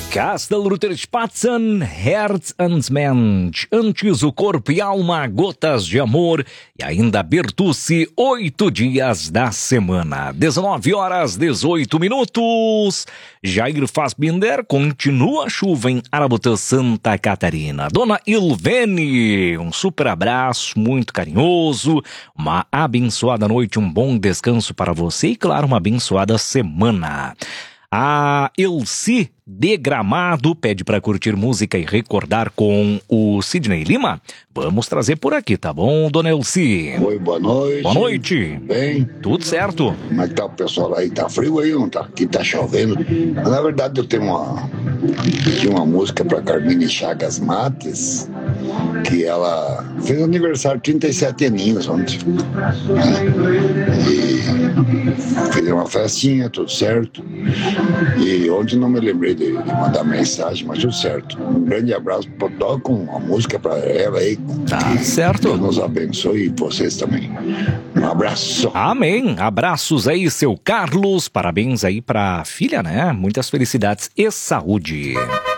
Kastelruther Spatzen, Herz und Mensch. Antes o corpo e alma, gotas de amor. E ainda Bertucci, 8 dias da semana. 19 horas, 18 minutos. Jair Fassbinder, continua a chuva em Arabutã, Santa Catarina. Dona Ilvene, um super abraço, muito carinhoso. Uma abençoada noite, um bom descanso para você e, claro, uma abençoada semana. A Elci de Gramado pede para curtir música e recordar com o Sidney Lima. Vamos trazer por aqui, tá bom, dona Elci? Oi, boa noite. Boa noite. Bem? Tudo certo. Como é que tá o pessoal aí? Tá frio aí, não tá? Aqui tá chovendo. Mas, na verdade, eu tenho uma música para Carmine Chagas Mates, que ela fez aniversário, 37 aninhos ontem. E fez uma festinha, tudo certo. E ontem não me lembrei de mandar mensagem, mas tudo certo. Um grande abraço, toca uma música para ela aí. Tá certo. Deus nos abençoe e vocês também. Um abraço. Amém. Abraços aí, seu Carlos. Parabéns aí pra filha, né? Muitas felicidades e saúde.